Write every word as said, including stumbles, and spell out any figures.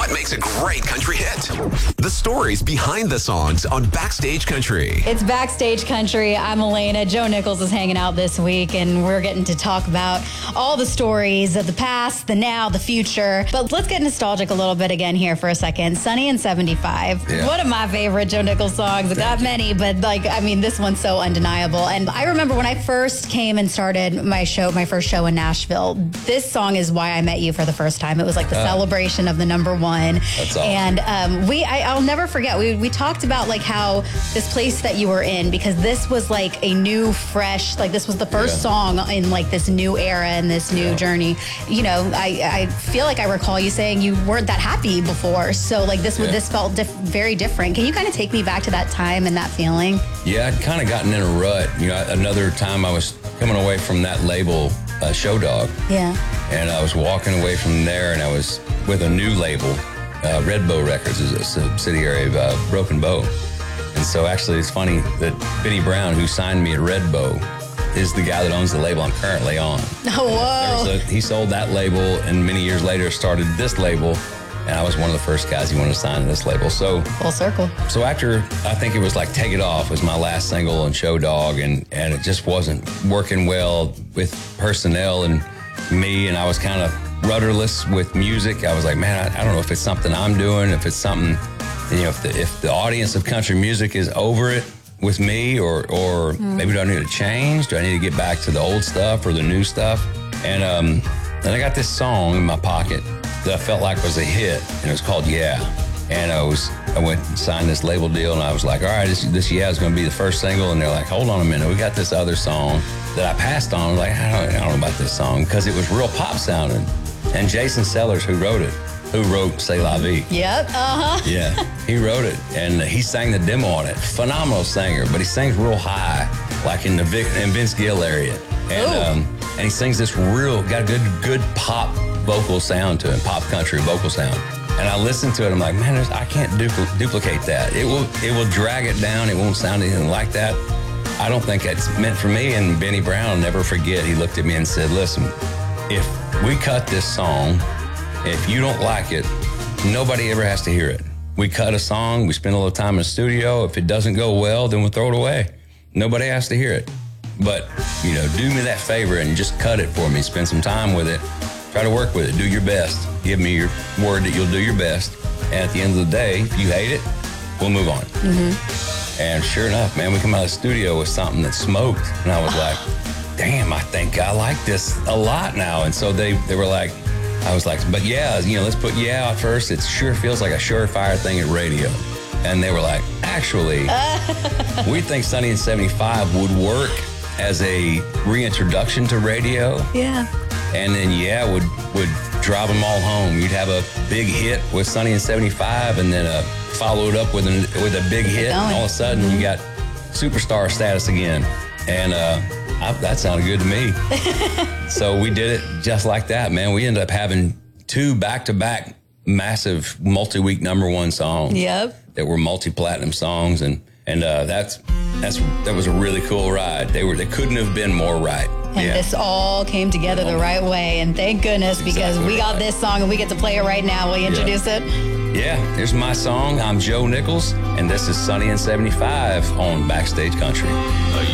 What makes a great country hit? The stories behind the songs on Backstage Country. It's Backstage Country. I'm Elena. Joe Nichols is hanging out this week, and we're getting to talk about all the stories of the past, the now, the future. But let's get nostalgic a little bit again here for a second. Sunny and seventy-five. Yeah. One of my favorite Joe Nichols songs. I got many, but like, I mean, this one's so undeniable. And I remember when I first came and started my show, my first show in Nashville, this song is why I met you for the first time. It was like the Oh. celebration of the number one. That's awesome. And um, we, I, I'll never forget, we, we talked about like how this place that you were in, because this was like a new, fresh, like this was the first Yeah. song in like this new era and this new Yeah. journey. You know, I, I feel like I recall you saying you weren't that happy before. So like this, Yeah. this felt diff- very different. Can you kind of take me back to that time and that feeling? Yeah, I'd kind of gotten in a rut. You know, another time I was coming away from that label, uh, Show Dog, Yeah. and I was walking away from there, and I was with a new label. Uh, Red Bow Records is a subsidiary of uh, Broken Bow. And so actually it's funny that Benny Brown, who signed me at Red Bow, is the guy that owns the label I'm currently on. Oh, whoa. There was a, he sold that label, and many years later started this label, and I was one of the first guys he wanted to sign to this label. So Full circle. So after, I think it was like Take It Off was my last single on Show Dog, and, and it just wasn't working well with personnel and me, and I was kind of rudderless with music. I was like, man, I, I don't know if it's something I'm doing, if it's something, you know, if the, if the audience of country music is over it with me, or or Mm. maybe do I need to change? Do I need to get back to the old stuff or the new stuff? And um, then I got this song in my pocket that I felt like was a hit, and it was called Yeah. And I was, I went and signed this label deal, and I was like, all right, this, this Yeah is going to be the first single. And they're like, hold on a minute, we got this other song that I passed on. I was like, I don't, I don't know about this song, because it was real pop sounding. And Jason Sellers, who wrote it, who wrote C'est La Vie. Yep. Uh-huh. Yeah, he wrote it, and he sang the demo on it. Phenomenal singer, but he sings real high, like in the Vic, in Vince Gill area. And Ooh. um, and he sings this real, got a good good pop vocal sound to him, pop country vocal sound. And I listened to it, I'm like, man, there's, I can't dupl- duplicate that. It will it will drag it down. It won't sound anything like that. I don't think it's meant for me. And Benny Brown, I'll never forget, he looked at me and said, listen, if we cut this song, if you don't like it, nobody ever has to hear it. We cut a song, we spend a little time in the studio. If it doesn't go well, then we'll throw it away. Nobody has to hear it. But, you know, do me that favor and just cut it for me. Spend some time with it. Try to work with it. Do your best. Give me your word that you'll do your best. And at the end of the day, if you hate it, we'll move on. Mm-hmm. And sure enough, man, we come out of the studio with something that smoked. And I was like, damn, I think I like this a lot now. And so they, they were like, I was like, but yeah, you know, let's put Yeah out first. It sure feels like a surefire thing at radio. And they were like, actually, we think Sunny and seventy-five would work as a reintroduction to radio. Yeah. And then Yeah would, would drive them all home. You'd have a big hit with Sunny and seventy-five, and then uh, follow it up with, an, with a big hit. And all of a sudden, mm-hmm. you got superstar status again. And uh, I, that sounded good to me. So we did it just like that, man. We ended up having two back-to-back massive multi-week number one songs. Yep. That were multi-platinum songs, and and uh, that's that's that was a really cool ride. They were they couldn't have been more right. And yeah. this all came together the right way, and thank goodness, because Exactly we got right. this song and we get to play it right now. Will you introduce Yeah. it? Yeah, here's my song. I'm Joe Nichols, and this is Sunny and seventy-five on Backstage Country.